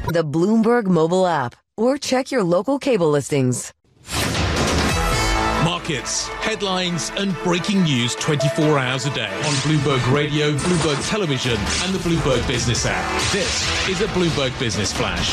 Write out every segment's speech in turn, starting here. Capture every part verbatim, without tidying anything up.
the Bloomberg mobile app, or check your local cable listings. Markets, headlines and breaking news twenty-four hours a day on Bloomberg Radio, Bloomberg Television and the Bloomberg Business app. This is a Bloomberg Business Flash.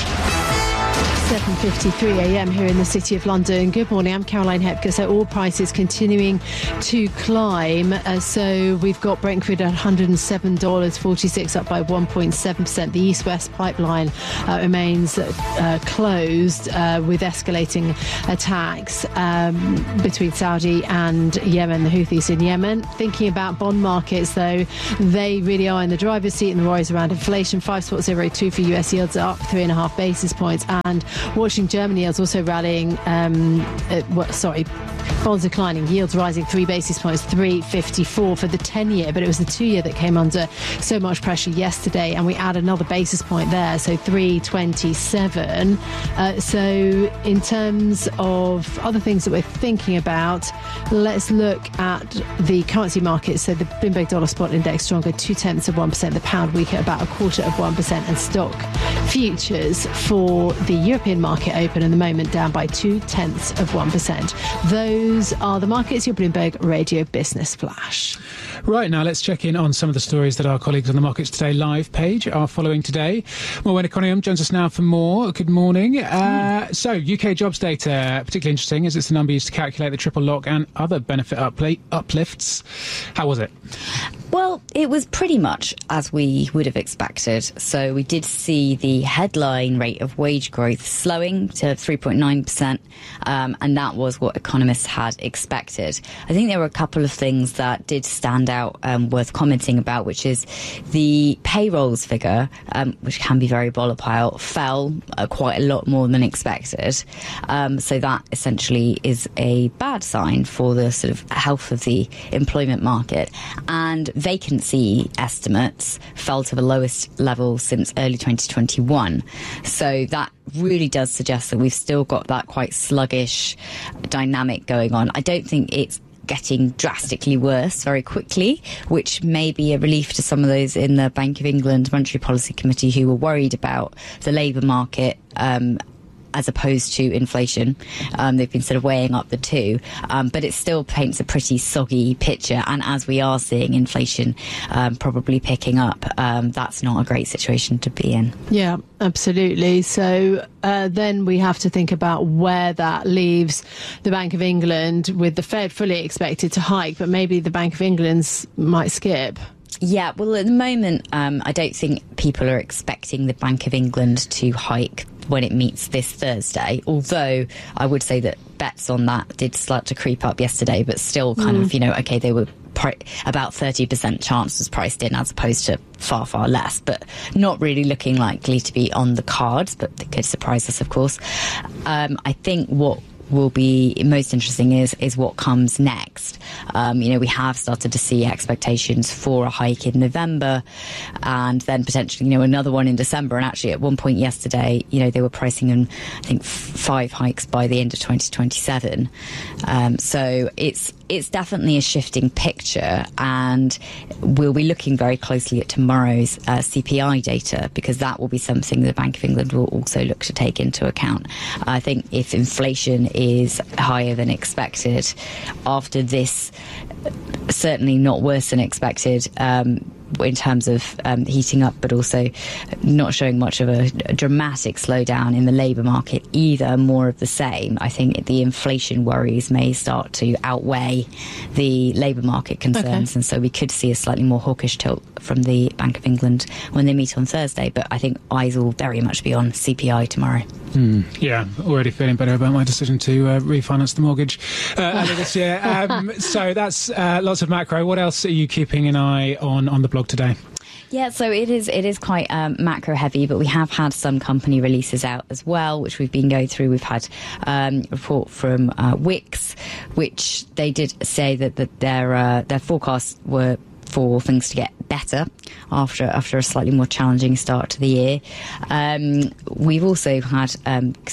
seven fifty-three a m here in the City of London. Good morning, I'm Caroline Hepker. So oil prices continuing to climb. Uh, so we've got Brent crude at one hundred seven dollars forty-six, up by one point seven percent. The East-West pipeline uh, remains uh, closed uh, with escalating attacks um, between Saudi and Yemen, the Houthis in Yemen. Thinking about bond markets, though, they really are in the driver's seat, and the worries around inflation. five point zero two for U S yields, up three and a half basis points. And watching Germany yields also rallying, um, uh, what, sorry, bonds declining, yields rising three basis points, three fifty-four for the ten-year, but it was the two-year that came under so much pressure yesterday, and we add another basis point there, so three twenty-seven. Uh, so in terms of other things that we're thinking about, let's look at the currency markets. So the Bloomberg Dollar Spot Index stronger two-tenths of one percent, the pound weaker about a quarter of one percent, and stock futures for the European market open at the moment down by two-tenths of one percent. Those are the markets, your Bloomberg Radio Business Flash. Right, now let's check in on some of the stories that our colleagues on the Markets Today live page are following today. Morwen Economou joins us now for more. Good morning. Uh, so, U K jobs data, particularly interesting, as it's the number used to calculate the triple lock and other benefit upli- uplifts. How was it? Well, it was pretty much as we would have expected. So we did see the headline rate of wage growth slowing to three point nine percent, um, and that was what economists had expected. I think there were a couple of things that did stand out um, worth commenting about, which is the payrolls figure, um, which can be very volatile, fell uh, quite a lot more than expected. Um, so that essentially is a bad sign for the sort of health of the employment market. And vacancy estimates fell to the lowest level since early twenty twenty-one. So that really does suggest that we've still got that quite sluggish dynamic going on. I don't think it's getting drastically worse very quickly, which may be a relief to some of those in the Bank of England Monetary Policy Committee who were worried about the labour market um, as opposed to inflation. Um, they've been sort of weighing up the two, um, but it still paints a pretty soggy picture. And as we are seeing inflation um, probably picking up, um, that's not a great situation to be in. Yeah, absolutely. So uh, then we have to think about where that leaves the Bank of England, with the Fed fully expected to hike, but maybe the Bank of England's might skip. Yeah, well, at the moment, um, I don't think people are expecting the Bank of England to hike when it meets this Thursday, although I would say that bets on that did start to creep up yesterday, but still kind mm. of, you know, OK, they were pri- about thirty percent chance was priced in as opposed to far, far less, but not really looking likely to be on the cards, but they could surprise us, of course. Um, I think what will be most interesting is is what comes next. Um, you know, we have started to see expectations for a hike in November and then potentially, you know, another one in December. And actually at one point yesterday, you know, they were pricing in, I think, f- five hikes by the end of twenty twenty-seven. Um, so it's it's definitely a shifting picture, and we'll be looking very closely at tomorrow's uh, C P I data, because that will be something the Bank of England will also look to take into account. I think if inflation is higher than expected after this, certainly not worse than expected, um, in terms of um, heating up, but also not showing much of a, a dramatic slowdown in the labour market either, more of the same. I think the inflation worries may start to outweigh the labour market concerns, okay. and so we could see a slightly more hawkish tilt from the Bank of England when they meet on Thursday. But I think eyes will very much be on C P I tomorrow. Mm, yeah, already feeling better about my decision to uh, refinance the mortgage uh, earlier this year. Um, so that's uh, lots of macro. What else are you keeping an eye on on the blog today? Yeah, so it is it is quite um, macro heavy, but we have had some company releases out as well, which we've been going through. We've had um, a report from uh, Wix, which they did say that, that their uh, their forecasts were for things to get better after after a slightly more challenging start to the year. Um, we've also had um, sort of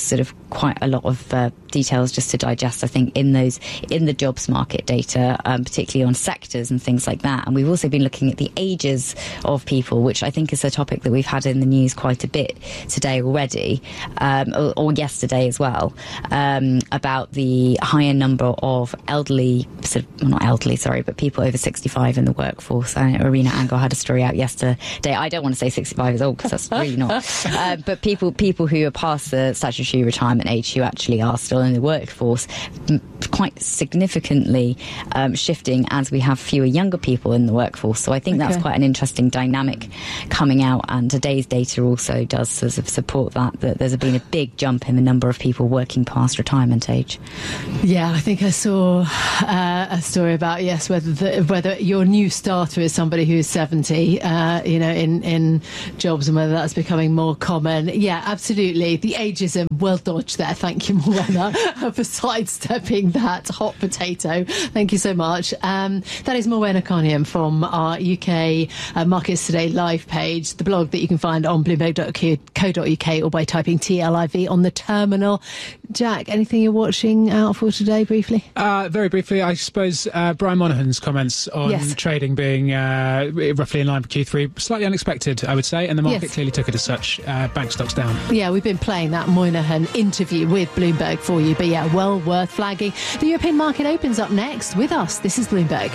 quite a lot of uh, details just to digest, I think, in those in the jobs market data, um, particularly on sectors and things like that. And we've also been looking at the ages of people, which I think is a topic that we've had in the news quite a bit today already, um, or, or yesterday as well, um, about the higher number of elderly, sort of, well, not elderly, sorry, but people over sixty-five in the workforce. I know Irina Angel had a story out yesterday. I don't want to say sixty-five is old because that's really not. Uh, but people people who are past the statutory retirement age who actually are still in the workforce, m- quite significantly um, shifting as we have fewer younger people in the workforce. So I think okay. that's quite an interesting dynamic coming out, and today's data also does sort of support that, that there's been a big jump in the number of people working past retirement age. Yeah, I think I saw uh, a story about, yes, whether the, whether your new starter is somebody who is seventy, uh, you know, in, in jobs, and whether that's becoming more common. Yeah, absolutely. The ageism, well dodged there. Thank you, Morwenna, for sidestepping that hot potato. Thank you so much. Um, that is Morwenna Carniam from our U K uh, Markets Today live page, the blog that you can find on bloomberg dot co dot uk or by typing T L I V on the terminal. Jack, anything you're watching out for today, briefly? Uh, very briefly, I suppose uh, Brian Monahan's comments on yes. trading being uh, roughly in line with Q three, slightly unexpected, I would say, and the market yes. clearly took it as such. Uh, bank stocks down. Yeah, we've been playing that Moynihan interview with Bloomberg for you, but yeah, well worth flagging. The European market opens up next with us. This is Bloomberg.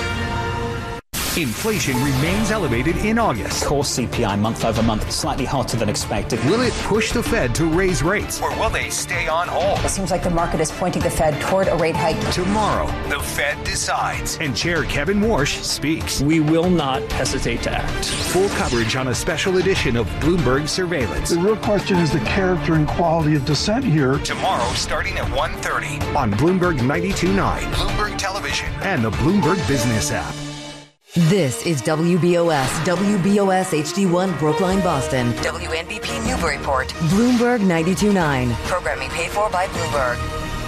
Inflation remains elevated in August. Core C P I month over month slightly hotter than expected. Will it push the Fed to raise rates, or will they stay on hold? It seems like the market is pointing the Fed toward a rate hike. Tomorrow, the Fed decides, and Chair Kevin Warsh speaks. We will not hesitate to act. Full coverage on a special edition of Bloomberg Surveillance. The real question is the character and quality of dissent here. Tomorrow, starting at one thirty on Bloomberg ninety-two point nine, Bloomberg Television, and the Bloomberg Business app. This is W B O S, W B O S H D one Brookline, Boston. W N B P Newburyport. Bloomberg ninety-two point nine. Programming paid for by Bloomberg.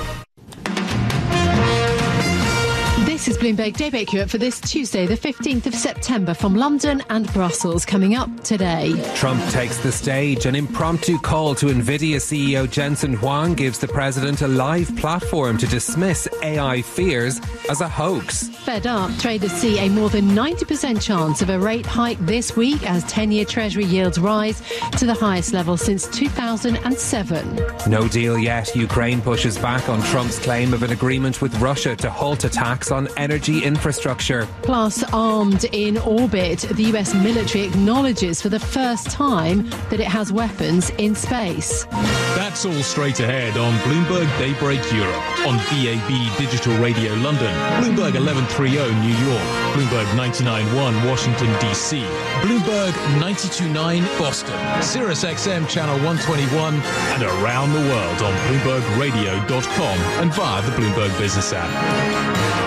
This is Bloomberg Daybreak Europe for this Tuesday, the fifteenth of September, from London and Brussels. Coming up today, Trump takes the stage. An impromptu call to NVIDIA C E O Jensen Huang gives the president a live platform to dismiss A I fears as a hoax. Fed up, traders see a more than ninety percent chance of a rate hike this week as ten-year Treasury yields rise to the highest level since two thousand seven. No deal yet. Ukraine pushes back on Trump's claim of an agreement with Russia to halt attacks on energy infrastructure. Plus, armed in orbit, the U S military acknowledges for the first time that it has weapons in space. That's all straight ahead on Bloomberg Daybreak Europe, on B A B Digital Radio London, Bloomberg eleven thirty New York, Bloomberg ninety-nine point one Washington, D C, Bloomberg ninety-two point nine Boston, Sirius X M Channel one twenty-one, and around the world on Bloomberg Radio dot com and via the Bloomberg Business app.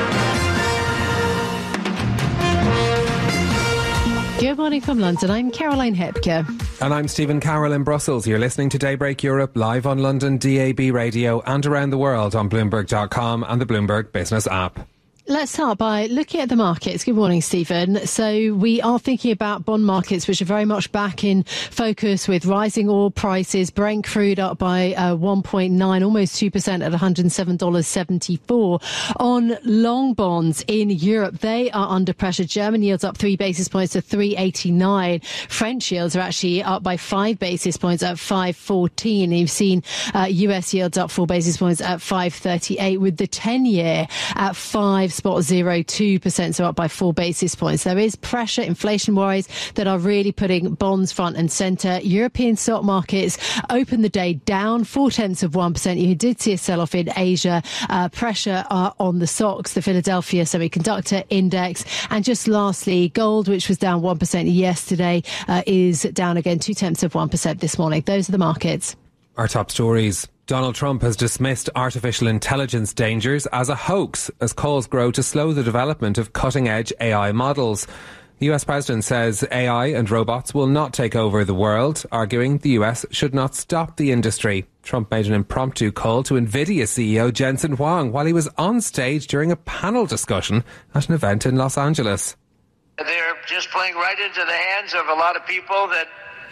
Good morning from London. I'm Caroline Hepker. And I'm Stephen Carroll in Brussels. You're listening to Daybreak Europe live on London D A B Radio and around the world on Bloomberg dot com and the Bloomberg Business app. Let's start by looking at the markets. Good morning, Stephen. So we are thinking about bond markets, which are very much back in focus with rising oil prices. Brent crude up by uh, one point nine, almost two percent at one hundred seven dollars seventy-four. On long bonds in Europe, they are under pressure. German yields up three basis points to three eighty-nine. French yields are actually up by five basis points at five fourteen. And you've seen uh, U S yields up four basis points at five thirty-eight, with the ten-year at five spot zero two percent, so up by four basis points. There is pressure, inflation worries that are really putting bonds front and centre. European stock markets opened the day down four tenths of one percent. You did see a sell-off in Asia. Uh, pressure uh, on the stocks, the Philadelphia Semiconductor Index. And just lastly, gold, which was down one percent yesterday, uh, is down again two tenths of one percent this morning. Those are the markets. Our top stories. Donald Trump has dismissed artificial intelligence dangers as a hoax as calls grow to slow the development of cutting-edge A I models. The U S president says A I and robots will not take over the world, arguing the U S should not stop the industry. Trump made an impromptu call to NVIDIA C E O Jensen Huang while he was on stage during a panel discussion at an event in Los Angeles. They're just playing right into the hands of a lot of people that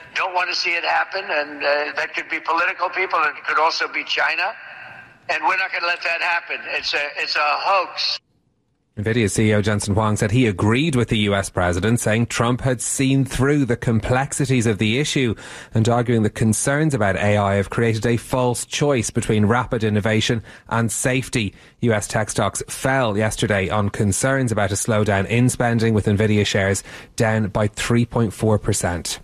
don't want to see it happen, and uh, that could be political people, and it could also be China, and we're not going to let that happen. It's a it's a hoax. NVIDIA C E O Jensen Huang said he agreed with the U S president, saying Trump had seen through the complexities of the issue and arguing that concerns about A I have created a false choice between rapid innovation and safety. U S tech stocks fell yesterday on concerns about a slowdown in spending, with NVIDIA shares down by three point four percent.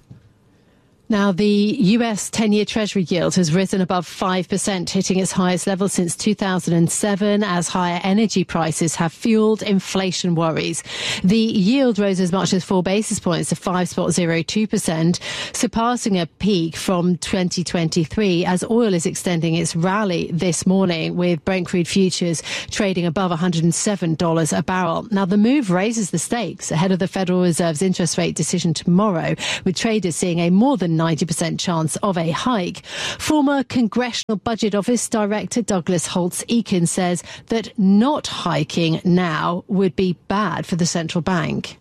Now, the U S ten-year Treasury yield has risen above five percent, hitting its highest level since two thousand seven, as higher energy prices have fueled inflation worries. The yield rose as much as four basis points to five point zero two percent, surpassing a peak from twenty twenty-three, as oil is extending its rally this morning, with Brent crude futures trading above one hundred seven dollars a barrel. Now, the move raises the stakes ahead of the Federal Reserve's interest rate decision tomorrow, with traders seeing a more than ninety percent chance of a hike. Former Congressional Budget Office Director Douglas Holtz-Eakin says that not hiking now would be bad for the central bank.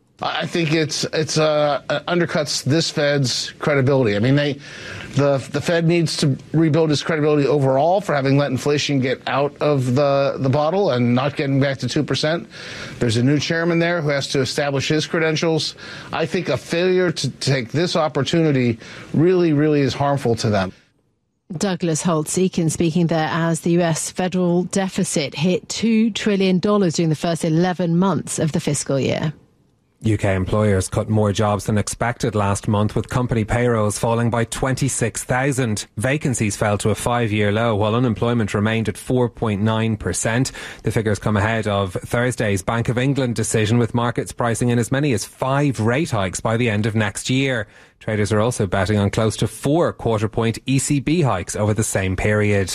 I think it's it's uh, undercuts this Fed's credibility. I mean, they the the Fed needs to rebuild its credibility overall for having let inflation get out of the the bottle and not getting back to two percent. There's a new chairman there who has to establish his credentials. I think a failure to take this opportunity really, really is harmful to them. Douglas Holtz-Eakin speaking there as the U S federal deficit hit two trillion dollars during the first eleven months of the fiscal year. U K employers cut more jobs than expected last month, with company payrolls falling by twenty-six thousand. Vacancies fell to a five-year low, while unemployment remained at four point nine percent. The figures come ahead of Thursday's Bank of England decision, with markets pricing in as many as five rate hikes by the end of next year. Traders are also betting on close to four quarter-point E C B hikes over the same period.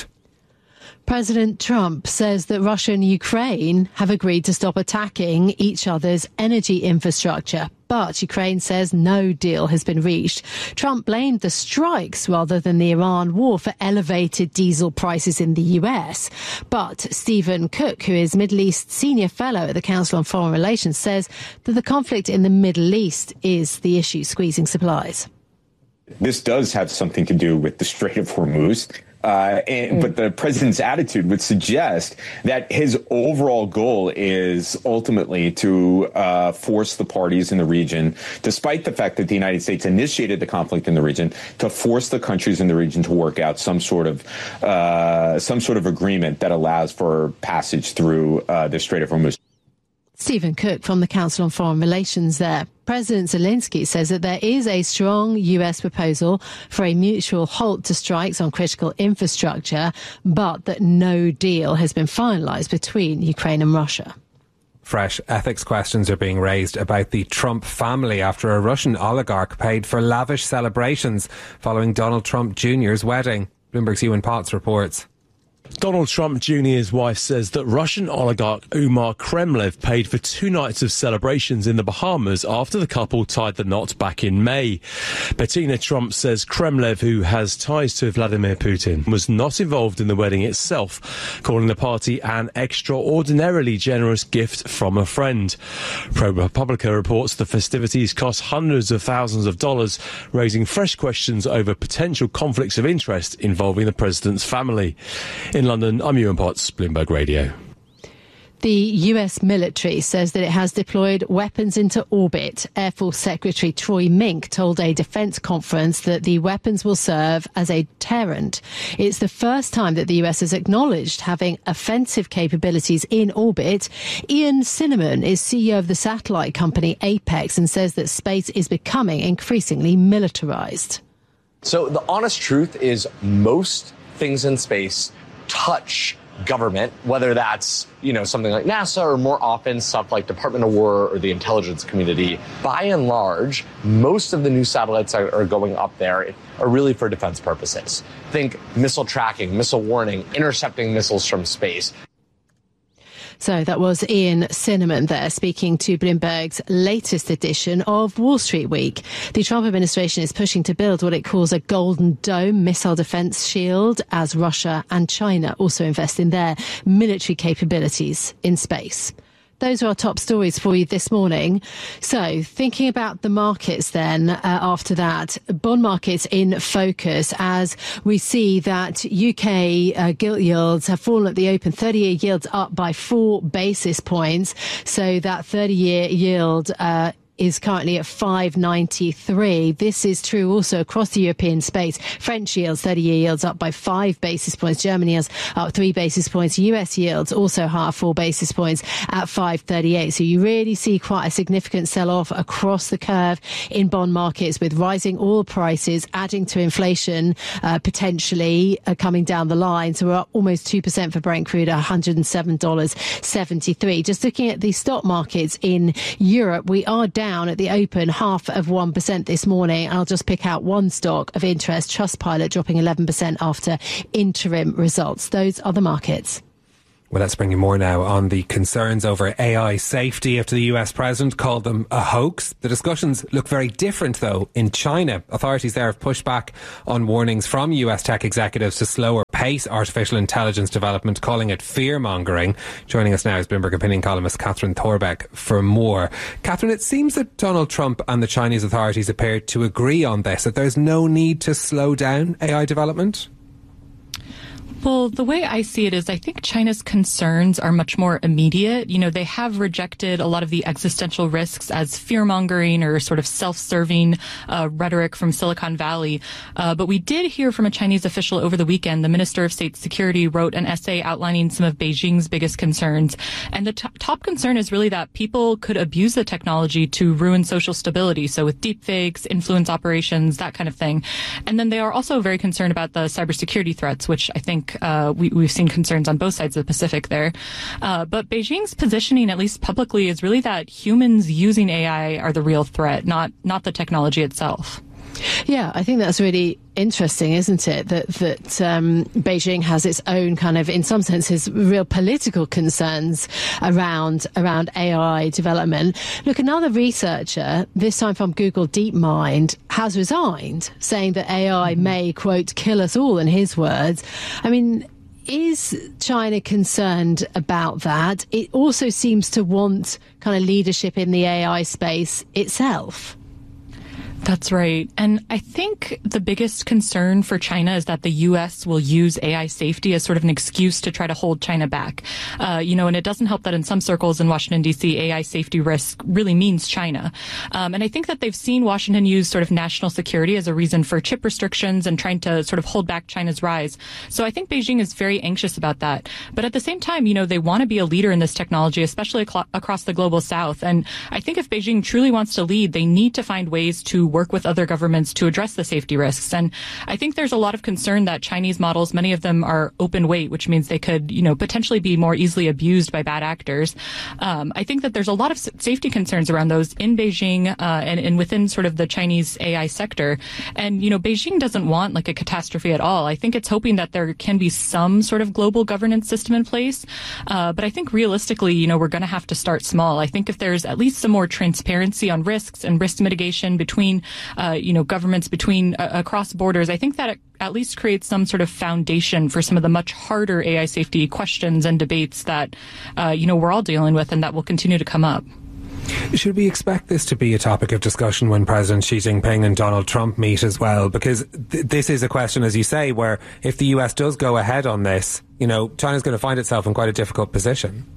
President Trump says that Russia and Ukraine have agreed to stop attacking each other's energy infrastructure, but Ukraine says no deal has been reached. Trump blamed the strikes rather than the Iran war for elevated diesel prices in the U S. But Stephen Cook, who is Middle East Senior Fellow at the Council on Foreign Relations, says that the conflict in the Middle East is the issue squeezing supplies. This does have something to do with the Strait of Hormuz. Uh, and, but the president's attitude would suggest that his overall goal is ultimately to uh, force the parties in the region, despite the fact that the United States initiated the conflict in the region, to force the countries in the region to work out some sort of uh, some sort of agreement that allows for passage through uh, the Strait of Hormuz. Stephen Cook from the Council on Foreign Relations there. President Zelensky says that there is a strong U S proposal for a mutual halt to strikes on critical infrastructure, but that no deal has been finalised between Ukraine and Russia. Fresh ethics questions are being raised about the Trump family after a Russian oligarch paid for lavish celebrations following Donald Trump Junior's wedding. Bloomberg's Ewan Potts reports. Donald Trump Junior's wife says that Russian oligarch Umar Kremlev paid for two nights of celebrations in the Bahamas after the couple tied the knot back in May. Bettina Trump says Kremlev, who has ties to Vladimir Putin, was not involved in the wedding itself, calling the party an extraordinarily generous gift from a friend. ProPublica reports the festivities cost hundreds of thousands of dollars, raising fresh questions over potential conflicts of interest involving the president's family. In London, I'm Ewan Potts, Bloomberg Radio. The U S military says that it has deployed weapons into orbit. Air Force Secretary Troy Mink told a defence conference that the weapons will serve as a deterrent. It's the first time that the U S has acknowledged having offensive capabilities in orbit. Ian Cinnamon is C E O of the satellite company Apex and says that space is becoming increasingly militarised. So the honest truth is most things in space touch government, whether that's, you know, something like NASA or more often stuff like Department of War or the intelligence community. By and large, most of the new satellites that are going up there are really for defense purposes. Think missile tracking, missile warning, intercepting missiles from space. So that was Ian Cinnamon there speaking to Bloomberg's latest edition of Wall Street Week. The Trump administration is pushing to build what it calls a Golden Dome missile defense shield as Russia and China also invest in their military capabilities in space. Those are our top stories for you this morning. So thinking about the markets then uh, after that, bond markets in focus as we see that U K uh, gilt yields have fallen at the open, thirty-year yields up by four basis points. So that thirty-year yield uh is currently at five ninety-three. This is true also across the European space. French yields, thirty-year yields up by five basis points. Germany yields up three basis points. U S yields also half four basis points at five thirty-eight. So you really see quite a significant sell-off across the curve in bond markets with rising oil prices adding to inflation uh, potentially uh, coming down the line. So we're up almost two percent for Brent crude at one hundred seven dollars seventy-three. Just looking at the stock markets in Europe, we are down down at the open half of one percent this morning. I'll just pick out one stock of interest, Trustpilot dropping eleven percent after interim results. Those are the markets. Well, let's bring you more now on the concerns over A I safety after the U S president called them a hoax. The discussions look very different, though, in China. Authorities there have pushed back on warnings from U S tech executives to slow or pace artificial intelligence development, calling it fear-mongering. Joining us now is Bloomberg opinion columnist Catherine Thorbeck for more. Catherine, it seems that Donald Trump and the Chinese authorities appear to agree on this, that there's no need to slow down A I development. Well, the way I see it is I think China's concerns are much more immediate. You know, they have rejected a lot of the existential risks as fear-mongering or sort of self-serving uh, rhetoric from Silicon Valley. Uh, but we did hear from a Chinese official over the weekend. The Minister of State Security wrote an essay outlining some of Beijing's biggest concerns. And the t- top concern is really that people could abuse the technology to ruin social stability. So with deepfakes, influence operations, that kind of thing. And then they are also very concerned about the cybersecurity threats, which I think Uh, we, we've seen concerns on both sides of the Pacific there. Uh, but Beijing's positioning, at least publicly, is really that humans using A I are the real threat, not not the technology itself. Yeah, I think that's really interesting, isn't it? That that um, Beijing has its own kind of, in some senses, real political concerns around around A I development. Look, another researcher, this time from Google DeepMind, has resigned, saying that A I may, quote, kill us all, in his words. I mean, is China concerned about that? It also seems to want kind of leadership in the A I space itself. That's right. And I think the biggest concern for China is that the U S will use A I safety as sort of an excuse to try to hold China back. Uh, you know, and it doesn't help that in some circles in Washington, D C, A I safety risk really means China. Um, and I think that they've seen Washington use sort of national security as a reason for chip restrictions and trying to sort of hold back China's rise. So I think Beijing is very anxious about that. But at the same time, you know, they want to be a leader in this technology, especially ac- across the global south. And I think if Beijing truly wants to lead, they need to find ways to work with other governments to address the safety risks. And I think there's a lot of concern that Chinese models, many of them are open weight, which means they could, you know, potentially be more easily abused by bad actors. Um, I think that there's a lot of safety concerns around those in Beijing uh, and, and within sort of the Chinese A I sector. And, you know, Beijing doesn't want like a catastrophe at all. I think it's hoping that there can be some sort of global governance system in place. Uh, but I think realistically, you know, we're going to have to start small. I think if there's at least some more transparency on risks and risk mitigation between Uh, you know, governments between uh, across borders, I think that it at least creates some sort of foundation for some of the much harder A I safety questions and debates that, uh, you know, we're all dealing with and that will continue to come up. Should we expect this to be a topic of discussion when President Xi Jinping and Donald Trump meet as well? Because th- this is a question, as you say, where if the U S does go ahead on this, you know, China's going to find itself in quite a difficult position.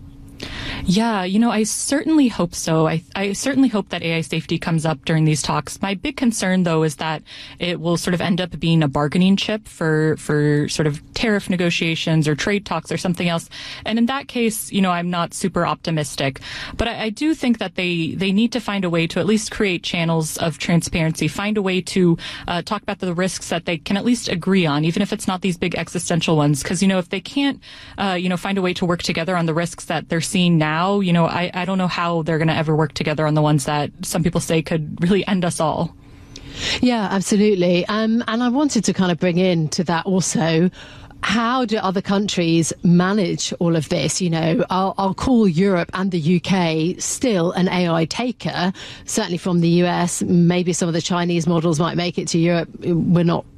Yeah, you know, I certainly hope so. I, I certainly hope that A I safety comes up during these talks. My big concern, though, is that it will sort of end up being a bargaining chip for, for sort of tariff negotiations or trade talks or something else. And in that case, you know, I'm not super optimistic. But I, I do think that they, they need to find a way to at least create channels of transparency, find a way to uh, talk about the risks that they can at least agree on, even if it's not these big existential ones. Because, you know, if they can't, uh, you know, find a way to work together on the risks that they're seeing now, you know, I, I don't know how they're going to ever work together on the ones that some people say could really end us all. Yeah, absolutely. Um, and I wanted to kind of bring in to that also, how do other countries manage all of this? You know, I'll, I'll call Europe and the U K still an A I taker, certainly from the U S. Maybe some of the Chinese models might make it to Europe. We're not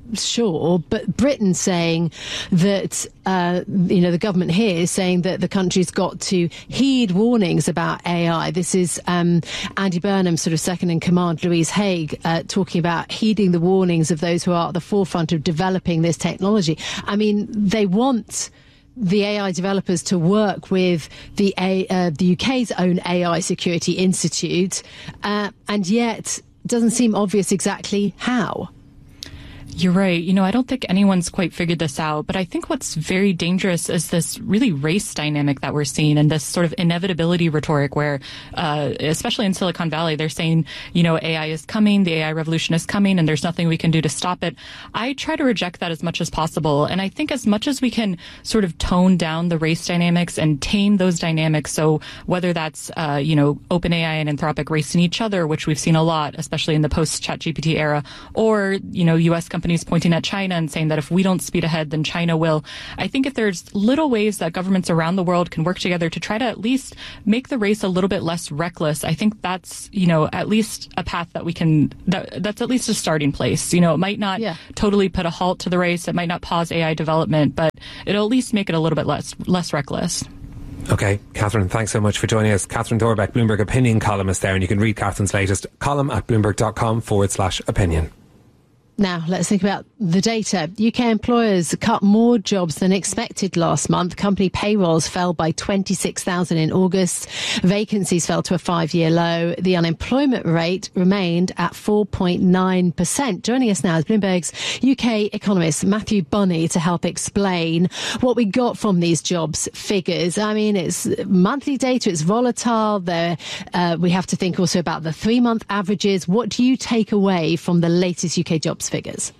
sure, but Britain's saying that, uh, you know, the government here is saying that the country's got to heed warnings about A I. This is um, Andy Burnham, sort of second in command, Louise Haig, uh, talking about heeding the warnings of those who are at the forefront of developing this technology. I mean, they want the A I developers to work with the A, uh, the U K's own A I Security Institute, uh, and yet doesn't seem obvious exactly how. You're right. You know, I don't think anyone's quite figured this out, but I think what's very dangerous is this really race dynamic that we're seeing and this sort of inevitability rhetoric where, uh, especially in Silicon Valley, they're saying, you know, A I is coming, the A I revolution is coming, and there's nothing we can do to stop it. I try to reject that as much as possible. And I think as much as we can sort of tone down the race dynamics and tame those dynamics, so whether that's, uh, you know, OpenAI and Anthropic racing each other, which we've seen a lot, especially in the post-ChatGPT era, or, you know, U S companies companies pointing at China and saying that if we don't speed ahead, then China will. I think if there's little ways that governments around the world can work together to try to at least make the race a little bit less reckless, I think that's, you know, at least a path that we can, that, that's at least a starting place. You know, it might not yeah. totally put a halt to the race. It might not pause A I development, but it'll at least make it a little bit less, less reckless. Okay, Catherine, thanks so much for joining us. Catherine Thorbecke, Bloomberg opinion columnist there, and you can read Catherine's latest column at bloomberg.com forward slash opinion. Now, let's think about the data. U K employers cut more jobs than expected last month. Company payrolls fell by twenty-six thousand in August. Vacancies fell to a five-year low. The unemployment rate remained at four point nine percent. Joining us now is Bloomberg's U K economist Matthew Bonney to help explain what we got from these jobs figures. I mean, it's monthly data, it's volatile. There, uh, we have to think also about the three-month averages. What do you take away from the latest U K jobs figures?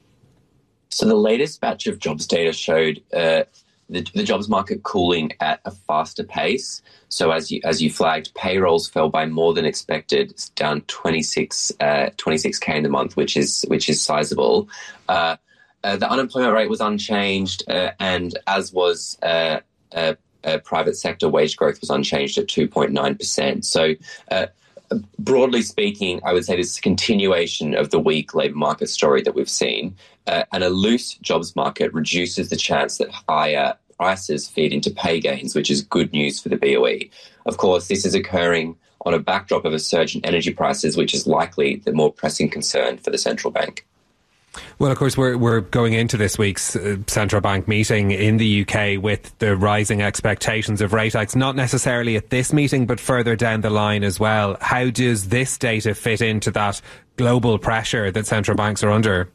So the latest batch of jobs data showed uh, the, the jobs market cooling at a faster pace. So as you as you flagged, payrolls fell by more than expected. It's down twenty-six K in the month, which is which is sizable. Uh, uh, the unemployment rate was unchanged, uh, and as was uh, uh, uh, private sector wage growth was unchanged at two point nine percent. So. Uh, Broadly speaking, I would say this is a continuation of the weak labour market story that we've seen, uh, and a loose jobs market reduces the chance that higher prices feed into pay gains, which is good news for the B O E. Of course, this is occurring on a backdrop of a surge in energy prices, which is likely the more pressing concern for the central bank. Well, of course, we're we're going into this week's uh, central bank meeting in the U K with the rising expectations of rate hikes, not necessarily at this meeting, but further down the line as well. How does this data fit into that global pressure that central banks are under?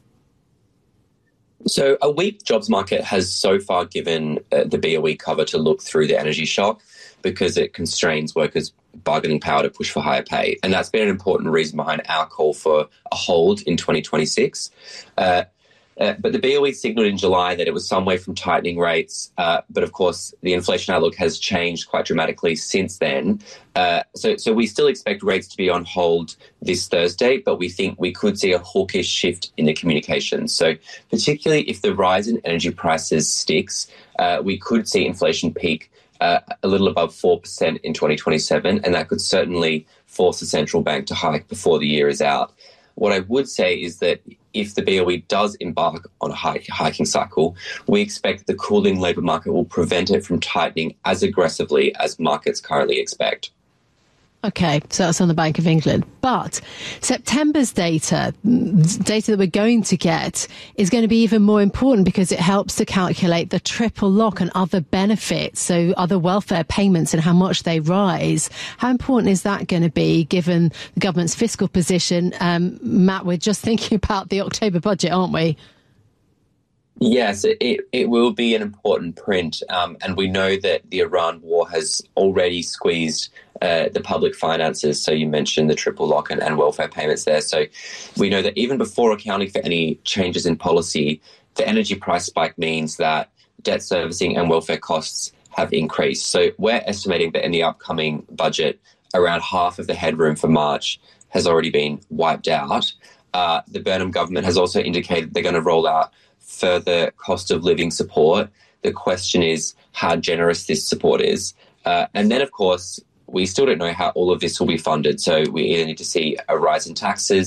So a weak jobs market has so far given uh, the B O E cover to look through the energy shock because it constrains workers' bargaining power to push for higher pay. And that's been an important reason behind our call for a hold in twenty twenty-six. Uh, uh, but the B O E signalled in July that it was some way from tightening rates. Uh, but of course, the inflation outlook has changed quite dramatically since then. Uh, so, so we still expect rates to be on hold this Thursday, but we think we could see a hawkish shift in the communications. So particularly if the rise in energy prices sticks, uh, we could see inflation peak Uh, a little above four percent in twenty twenty-seven, and that could certainly force the central bank to hike before the year is out. What I would say is that if the B O E does embark on a hike, hiking cycle, we expect the cooling labour market will prevent it from tightening as aggressively as markets currently expect. Okay, so that's on the Bank of England. But September's data, data that we're going to get, is going to be even more important because it helps to calculate the triple lock and other benefits, so other welfare payments and how much they rise. How important is that going to be given the government's fiscal position? Um, Matt, we're just thinking about the October budget, aren't we? Yes, it, it will be an important print. Um, and we know that the Iran war has already squeezed uh, the public finances. So you mentioned the triple lock and, and welfare payments there. So we know that even before accounting for any changes in policy, the energy price spike means that debt servicing and welfare costs have increased. So we're estimating that in the upcoming budget, around half of the headroom for March has already been wiped out. Uh, the Burnham government has also indicated they're going to roll out further cost of living support. The question is how generous this support is. Uh, and then, of course, we still don't know how all of this will be funded. So we either need to see a rise in taxes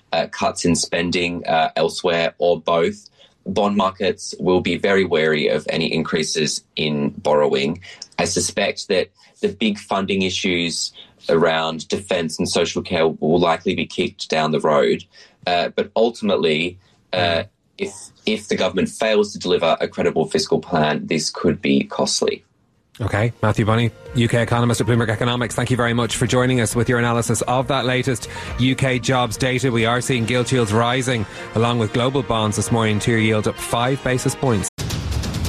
uh, cuts in spending uh, elsewhere, or both. Bond markets will be very wary of any increases in borrowing. I suspect that the big funding issues around defence and social care will likely be kicked down the road. Uh, but ultimately, uh, if if the government fails to deliver a credible fiscal plan, this could be costly. Okay, Matthew Bonney, U K economist at Bloomberg Economics, thank you very much for joining us with your analysis of that latest U K jobs data. We are seeing gilt yields rising along with global bonds this morning. Two-year yield up five basis points.